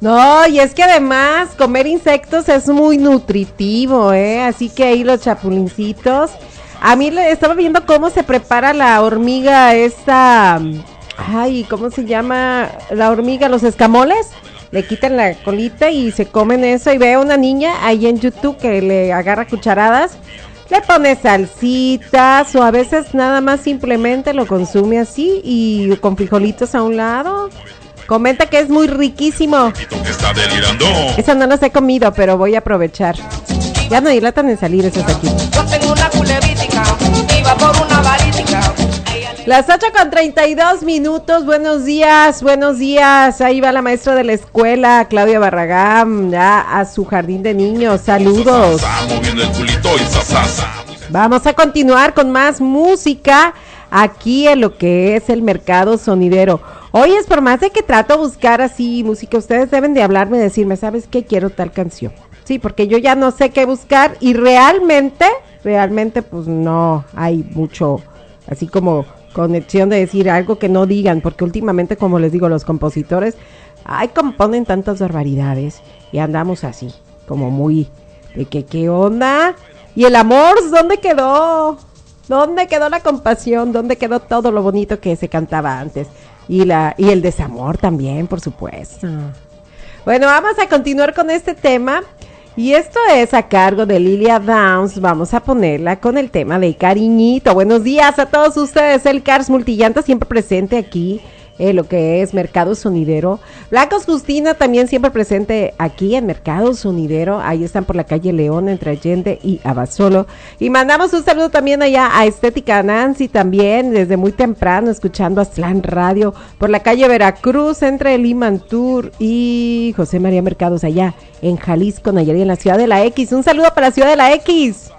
No, y es que además comer insectos es muy nutritivo, así que ahí los chapulincitos. A mí le estaba viendo cómo se prepara la hormiga esta, ay, ¿cómo se llama? La hormiga, los escamoles. Le quitan la colita y se comen eso. Y veo una niña ahí en YouTube que le agarra cucharadas, le pone salsitas o a veces nada más simplemente lo consume así y con frijolitos a un lado. Comenta que es muy riquísimo. Esas no las he comido, pero voy a aprovechar. Ya no dilatan en salir esos aquí. Yo tengo una culebrítica, iba por una balística. Las 8:32. Buenos días. Ahí va la maestra de la escuela, Claudia Barragán, ya a su jardín de niños. Saludos. Vamos a continuar con más música aquí en lo que es el mercado sonidero. Oye, es por más de que trato de buscar así música, ustedes deben de hablarme y decirme, ¿sabes qué? Quiero tal canción. Sí, porque yo ya no sé qué buscar y realmente, pues no hay mucho, así como conexión de decir algo que no digan, porque últimamente, como les digo, los compositores, componen tantas barbaridades y andamos así, como muy, de que, ¿qué onda? ¿Y el amor? ¿Dónde quedó? ¿Dónde quedó la compasión? ¿Dónde quedó todo lo bonito que se cantaba antes? Y el desamor también, por supuesto. Bueno, vamos a continuar con este tema. Y esto es a cargo de Lilia Downs. Vamos a ponerla con el tema de Cariñito. Buenos días a todos ustedes. El Cars Multillanta siempre presente aquí. Lo que es Mercado Sonidero. Blancos Justina también siempre presente aquí en Mercado Sonidero. Ahí están por la calle León entre Allende y Abasolo. Y mandamos un saludo también allá a Estética Nancy también desde muy temprano escuchando Aztlán Radio por la calle Veracruz entre Limantur y José María Mercados allá en Jalisco, Nayarit, en la Ciudad de la X. Un saludo para la Ciudad de la X.